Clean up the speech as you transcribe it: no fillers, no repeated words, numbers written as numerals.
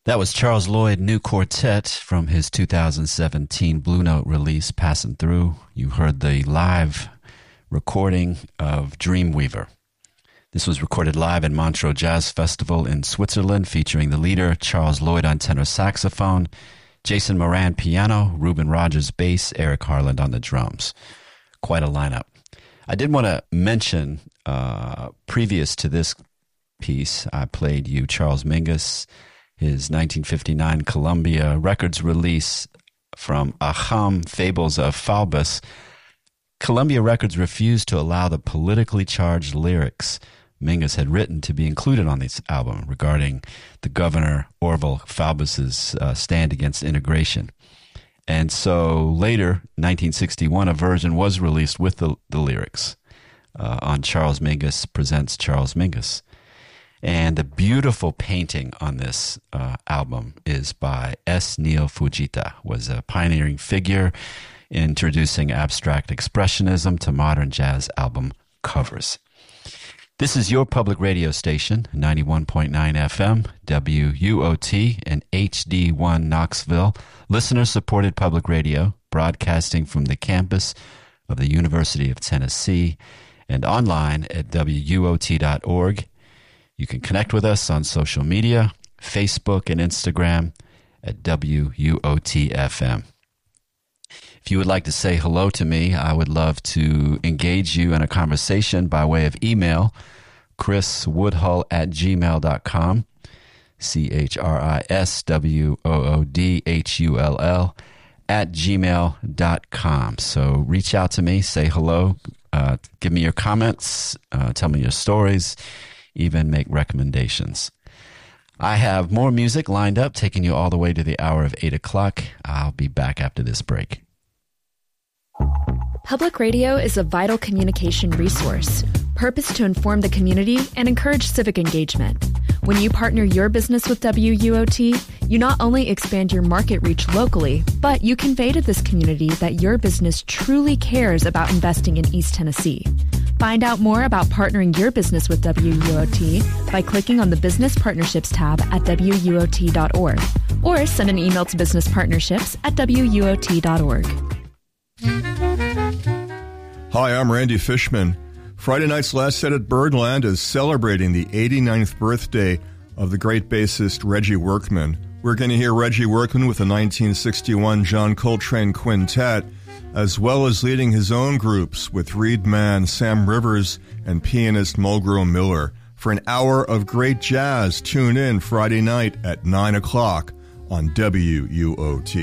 That was Charles Lloyd New Quartet from his 2017 Blue Note release, Passing Through. You heard the live recording of Dreamweaver. This was recorded live at Montreux Jazz Festival in Switzerland, featuring the leader, Charles Lloyd on tenor saxophone, Jason Moran piano, Reuben Rogers bass, Eric Harland on the drums. Quite a lineup. I did want to mention, previous to this piece, I played you Charles Mingus, his 1959 Columbia Records release from Acham, Fables of Faubus. Columbia Records refused to allow the politically charged lyrics Mingus had written to be included on this album regarding the Governor Orville Faubus's stand against integration. And so later, 1961, a version was released with the lyrics on Charles Mingus Presents Charles Mingus. And the beautiful painting on this album is by S. Neil Fujita, was a pioneering figure introducing abstract expressionism to modern jazz album covers. This is your public radio station, 91.9 FM, WUOT, and HD1 Knoxville, listener-supported public radio, broadcasting from the campus of the University of Tennessee and online at WUOT.org. You can connect with us on social media, Facebook and Instagram at WUOT-FM. If you would like to say hello to me, I would love to engage you in a conversation by way of email, chriswoodhull@gmail.com, CHRISWOODHULL @gmail.com. So reach out to me, say hello, give me your comments, tell me your stories, even make recommendations. I have more music lined up, taking you all the way to the hour of 8 o'clock. I'll be back after this break. Public radio is a vital communication resource, purposed to inform the community and encourage civic engagement. When you partner your business with WUOT, you not only expand your market reach locally, but you convey to this community that your business truly cares about investing in East Tennessee. Find out more about partnering your business with WUOT by clicking on the Business Partnerships tab at WUOT.org or send an email to businesspartnerships@WUOT.org. Hi, I'm Randy Fishman. Friday night's Last Set at Birdland is celebrating the 89th birthday of the great bassist Reggie Workman. We're going to hear Reggie Workman with the 1961 John Coltrane Quintet, as well as leading his own groups with reed man Sam Rivers and pianist Mulgrew Miller. For an hour of great jazz, tune in Friday night at 9 o'clock on WUOT.